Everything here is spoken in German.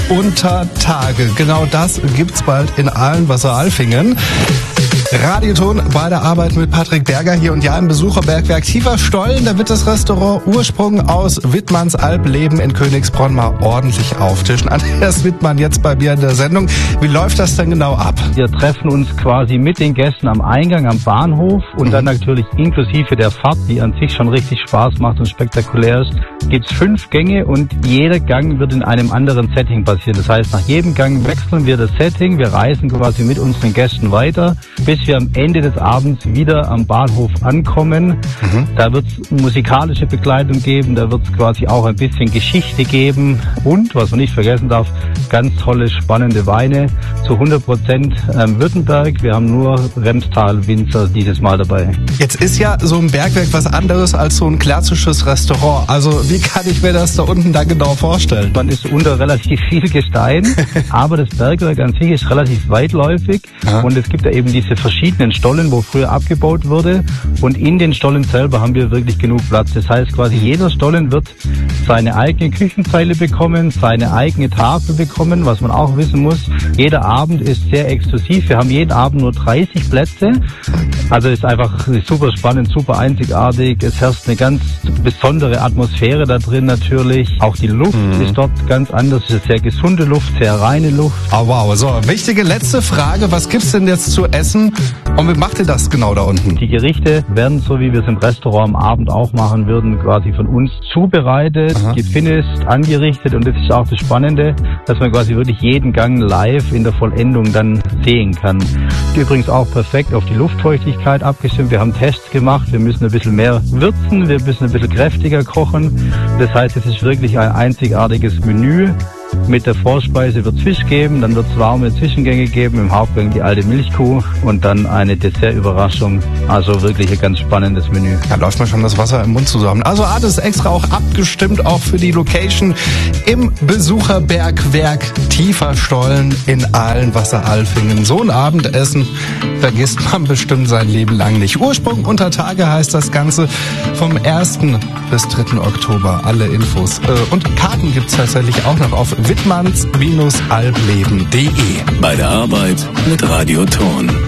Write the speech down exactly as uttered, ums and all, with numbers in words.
unter Tage. Genau das gibt's bald in Ahlen-Wasser-Alfingen. Radioton bei der Arbeit mit Patrick Berger hier und ja im Besucherbergwerk Tiefer Stollen. Da wird das Restaurant Ursprung aus Wittmanns Alpleben in Königsbronn mal ordentlich auftischen. Andreas Wittmann jetzt bei mir in der Sendung. Wie läuft das denn genau ab? Wir treffen uns quasi mit den Gästen am Eingang, am Bahnhof und mhm. dann natürlich inklusive der Fahrt, die an sich schon richtig Spaß macht und spektakulär ist, gibt's fünf Gänge und jeder Gang wird in einem anderen Setting passieren. Das heißt, nach jedem Gang wechseln wir das Setting. Wir reisen quasi mit unseren Gästen weiter, bis wir am Ende des Abends wieder am Bahnhof ankommen. Mhm. Da wird es musikalische Begleitung geben, da wird es quasi auch ein bisschen Geschichte geben und, was man nicht vergessen darf, ganz tolle, spannende Weine zu hundert Prozent ähm, Württemberg. Wir haben nur Remstal-Winzer dieses Mal dabei. Jetzt ist ja so ein Bergwerk was anderes als so ein klassisches Restaurant. Also wie kann ich mir das da unten da genau vorstellen? Man ist unter relativ viel Gestein, aber das Bergwerk an sich ist relativ weitläufig ja. und es gibt ja eben diese verschiedenen Stollen, wo früher abgebaut wurde und in den Stollen selber haben wir wirklich genug Platz. Das heißt quasi jeder Stollen wird seine eigene Küchenzeile bekommen, seine eigene Tafel bekommen, was man auch wissen muss. Jeder Abend ist sehr exklusiv. Wir haben jeden Abend nur dreißig Plätze. Also ist einfach super spannend, super einzigartig. Es herrscht eine ganz besondere Atmosphäre da drin natürlich. Auch die Luft mhm. ist dort ganz anders. Es ist sehr gesunde Luft, sehr reine Luft. Oh wow, so, wichtige letzte Frage. Was gibt's denn jetzt zu essen? Und wie macht ihr das genau da unten? Die Gerichte werden, so wie wir es im Restaurant am Abend auch machen würden, quasi von uns zubereitet, Aha. gefinisht, angerichtet. Und das ist auch das Spannende, dass man quasi wirklich jeden Gang live in der Vollendung dann sehen kann. Übrigens auch perfekt auf die Luftfeuchtigkeit abgestimmt. Wir haben Tests gemacht. Wir müssen ein bisschen mehr würzen. Wir müssen ein bisschen kräftiger kochen. Das heißt, es ist wirklich ein einzigartiges Menü. Mit der Vorspeise wird es Fisch geben, dann wird es warme Zwischengänge geben, im Hauptgang die alte Milchkuh und dann eine Dessertüberraschung. Also wirklich ein ganz spannendes Menü. Da läuft mir schon das Wasser im Mund zusammen. Also alles extra auch abgestimmt, auch für die Location im Besucherbergwerk Tiefer Stollen in Ahlen-Wasser-Alfingen. So ein Abendessen vergisst man bestimmt sein Leben lang nicht. Ursprung unter Tage heißt das Ganze vom ersten bis dritten Oktober. Alle Infos und Karten gibt's tatsächlich auch noch auf wittmanns Bindestrich alpleben punkt de. Bei der Arbeit mit Radioton.